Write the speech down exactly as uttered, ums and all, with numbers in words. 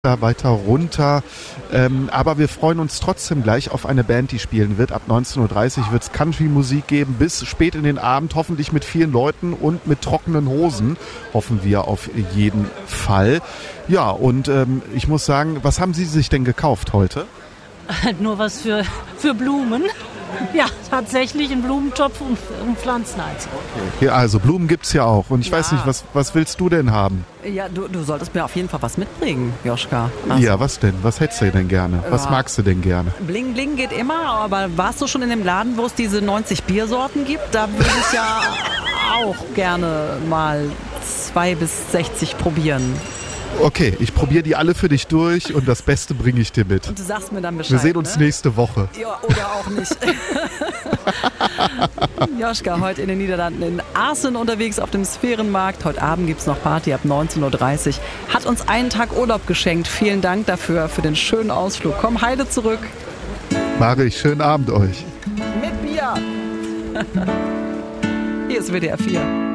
weiter runter. Ähm, aber wir freuen uns trotzdem gleich auf eine Band, die spielen wird. Ab neunzehn Uhr dreißig wird es Country-Musik geben, bis spät in den Abend, hoffentlich mit vielen Leuten und mit trockenen Hosen, hoffen wir auf jeden Fall. Ja, und ähm, ich muss sagen, was haben Sie sich denn gekauft heute? Nur was für, für Blumen. Ja, tatsächlich ein Blumentopf und, und Pflanzenheizung. Okay. Ja, also Blumen gibt's ja auch. Und ich Ja. weiß nicht, was, was willst du denn haben? Ja, du, du solltest mir auf jeden Fall was mitbringen, Joschka. Also, Ja, was denn? Was hättest du denn gerne? Was Ja. magst du denn gerne? Bling Bling geht immer, aber warst du schon in dem Laden, wo es diese neunzig Biersorten gibt? Da würde ich ja auch gerne mal zwei bis sechzig probieren. Okay, ich probiere die alle für dich durch und das Beste bringe ich dir mit. Und du sagst mir dann Bescheid. Wir sehen uns ne? nächste Woche. Ja, oder auch nicht. Joschka, heute in den Niederlanden in Assen unterwegs auf dem Sphärenmarkt. Heute Abend gibt es noch Party ab neunzehn Uhr dreißig. Hat uns einen Tag Urlaub geschenkt. Vielen Dank dafür, für den schönen Ausflug. Komm heile zurück. Mare ich, schönen Abend euch. Mit Bier. Hier ist W D R vier.